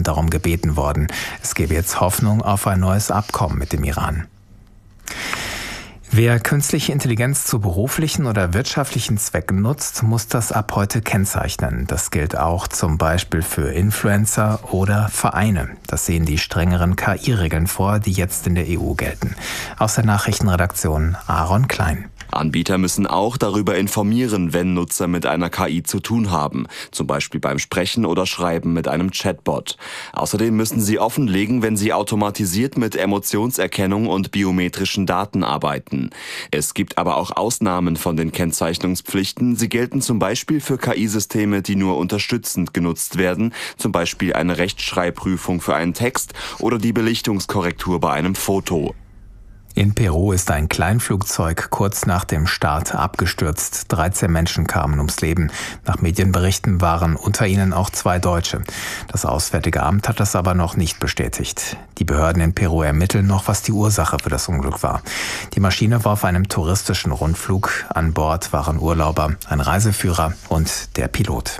darum gebeten worden. Es gebe jetzt Hoffnung auf ein neues Abkommen mit dem Iran. Wer künstliche Intelligenz zu beruflichen oder wirtschaftlichen Zwecken nutzt, muss das ab heute kennzeichnen. Das gilt auch zum Beispiel für Influencer oder Vereine. Das sehen die strengeren KI-Regeln vor, die jetzt in der EU gelten. Aus der Nachrichtenredaktion Aaron Klein. Anbieter müssen auch darüber informieren, wenn Nutzer mit einer KI zu tun haben, zum Beispiel beim Sprechen oder Schreiben mit einem Chatbot. Außerdem müssen sie offenlegen, wenn sie automatisiert mit Emotionserkennung und biometrischen Daten arbeiten. Es gibt aber auch Ausnahmen von den Kennzeichnungspflichten. Sie gelten zum Beispiel für KI-Systeme, die nur unterstützend genutzt werden, zum Beispiel eine Rechtschreibprüfung für einen Text oder die Belichtungskorrektur bei einem Foto. In Peru ist ein Kleinflugzeug kurz nach dem Start abgestürzt. 13 Menschen kamen ums Leben. Nach Medienberichten waren unter ihnen auch 2 Deutsche. Das Auswärtige Amt hat das aber noch nicht bestätigt. Die Behörden in Peru ermitteln noch, was die Ursache für das Unglück war. Die Maschine war auf einem touristischen Rundflug. An Bord waren Urlauber, ein Reiseführer und der Pilot.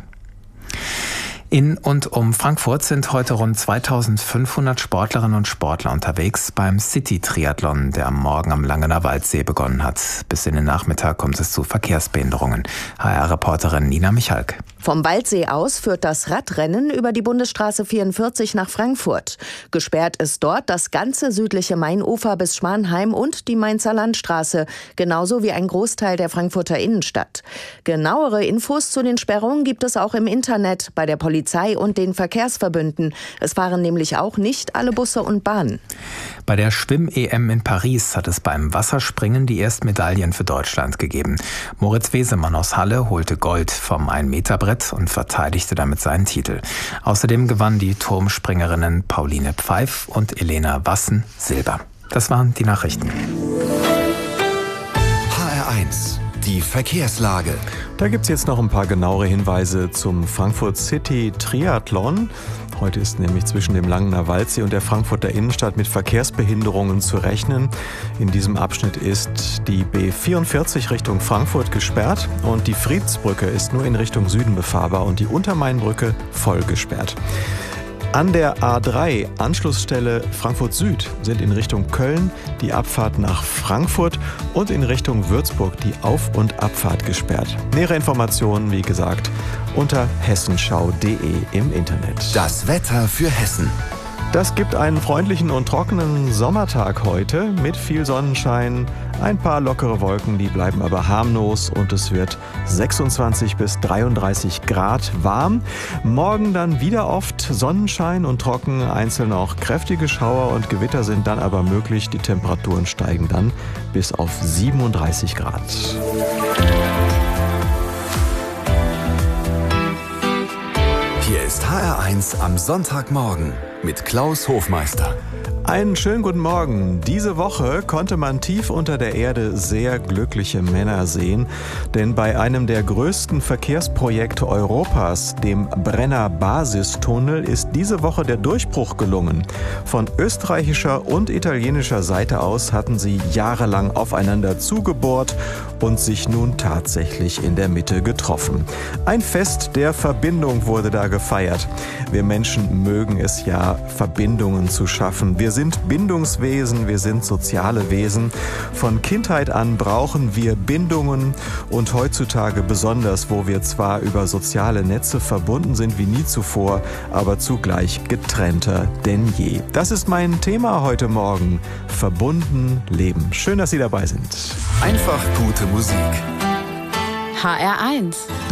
In und um Frankfurt sind heute rund 2500 Sportlerinnen und Sportler unterwegs beim City-Triathlon, der am Morgen am Langener Waldsee begonnen hat. Bis in den Nachmittag kommt es zu Verkehrsbehinderungen. HR-Reporterin Nina Michalk. Vom Waldsee aus führt das Radrennen über die Bundesstraße 44 nach Frankfurt. Gesperrt ist dort das ganze südliche Mainufer bis Schmanheim und die Mainzer Landstraße, genauso wie ein Großteil der Frankfurter Innenstadt. Genauere Infos zu den Sperrungen gibt es auch im Internet bei der Polizei und den Verkehrsverbünden. Es fahren nämlich auch nicht alle Busse und Bahnen. Bei der Schwimm-EM in Paris hat es beim Wasserspringen die ersten Medaillen für Deutschland gegeben. Moritz Wesemann aus Halle holte Gold vom 1-Meter-Brett und verteidigte damit seinen Titel. Außerdem gewannen die Turmspringerinnen Pauline Pfeif und Elena Wassen Silber. Das waren die Nachrichten. HR1, die Verkehrslage. Da gibt es jetzt noch ein paar genauere Hinweise zum Frankfurt City Triathlon. Heute ist nämlich zwischen dem Langener Waldsee und der Frankfurter Innenstadt mit Verkehrsbehinderungen zu rechnen. In diesem Abschnitt ist die B44 Richtung Frankfurt gesperrt und die Friedsbrücke ist nur in Richtung Süden befahrbar und die Untermainbrücke voll gesperrt. An der A3 Anschlussstelle Frankfurt Süd sind in Richtung Köln die Abfahrt nach Frankfurt und in Richtung Würzburg die Auf- und Abfahrt gesperrt. Nähere Informationen, wie gesagt, unter hessenschau.de im Internet. Das Wetter für Hessen. Das gibt einen freundlichen und trockenen Sommertag heute mit viel Sonnenschein. Ein paar lockere Wolken, die bleiben aber harmlos und es wird 26 bis 33 Grad warm. Morgen dann wieder oft Sonnenschein und trocken, einzeln auch kräftige Schauer und Gewitter sind dann aber möglich. Die Temperaturen steigen dann bis auf 37 Grad. Hier ist HR1 am Sonntagmorgen mit Klaus Hofmeister. Einen schönen guten Morgen. Diese Woche konnte man tief unter der Erde sehr glückliche Männer sehen, denn bei einem der größten Verkehrsprojekte Europas, dem Brenner Basistunnel, ist diese Woche der Durchbruch gelungen. Von österreichischer und italienischer Seite aus hatten sie jahrelang aufeinander zugebohrt und sich nun tatsächlich in der Mitte getroffen. Ein Fest der Verbindung wurde da gefeiert. Wir Menschen mögen es ja, Verbindungen zu schaffen. Wir sind Bindungswesen, wir sind soziale Wesen. Von Kindheit an brauchen wir Bindungen und heutzutage besonders, wo wir zwar über soziale Netze verbunden sind wie nie zuvor, aber zugleich getrennter denn je. Das ist mein Thema heute Morgen. Verbunden leben. Schön, dass Sie dabei sind. Einfach gute Musik. HR1